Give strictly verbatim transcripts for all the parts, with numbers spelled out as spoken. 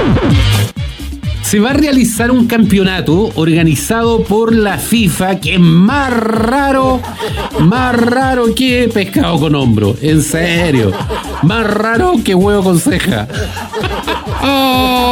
Se va a realizar un campeonato organizado por la FIFA que es más raro, más raro que pescado con hombro. En serio. Más raro que huevo con ceja. Oh.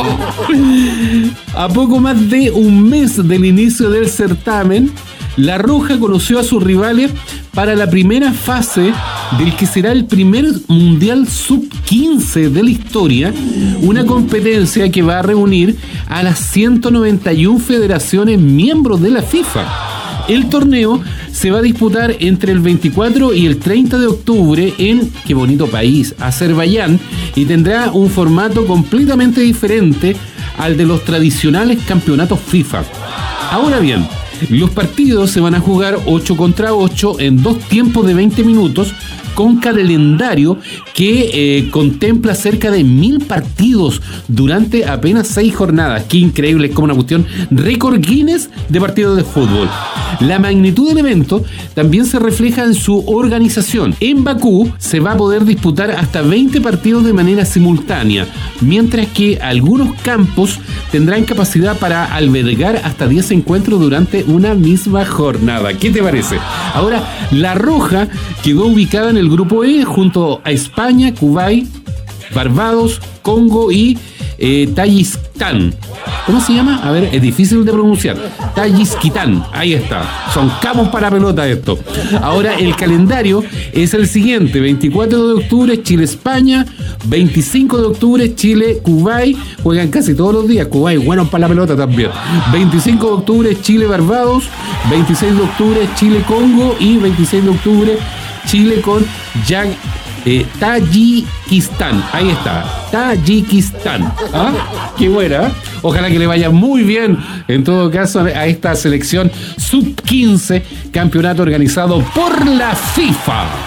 A poco más de un mes del inicio del certamen, La Roja conoció a sus rivales para la primera fase del que será el primer Mundial sub quince de la historia, una competencia que va a reunir a las ciento noventa y una federaciones miembros de la FIFA. El torneo se va a disputar entre el veinticuatro y el treinta de octubre en, qué bonito país, Azerbaiyán, y tendrá un formato completamente diferente al de los tradicionales campeonatos FIFA. Ahora bien, los partidos se van a jugar ocho contra ocho en dos tiempos de veinte minutos, con calendario que eh, contempla cerca de mil partidos durante apenas seis jornadas. Qué increíble, es como una cuestión récord Guinness de partidos de fútbol. La magnitud del evento también se refleja en su organización. En Bakú se va a poder disputar hasta veinte partidos de manera simultánea, mientras que algunos campos tendrán capacidad para albergar hasta diez encuentros durante una misma jornada. ¿Qué te parece? Ahora, La Roja quedó ubicada en el grupo E junto a España, Kuwait, Barbados, Congo y eh, Tayikistán. ¿Cómo se llama? A ver, es difícil de pronunciar. Tayikistán, ahí está. Son cabos para pelota esto. Ahora el calendario es el siguiente: veinticuatro de octubre Chile-España, veinticinco de octubre Chile-Kuwait, juegan casi todos los días. Kuwait, bueno para la pelota también. veinticinco de octubre Chile-Barbados, veintiséis de octubre Chile-Congo y veintiséis de octubre Chile con Yang, eh, Tayikistán. Ahí está, Tayikistán. ¿Ah? Qué buena. Ojalá que le vaya muy bien, en todo caso, a esta selección sub quince, campeonato organizado por la FIFA.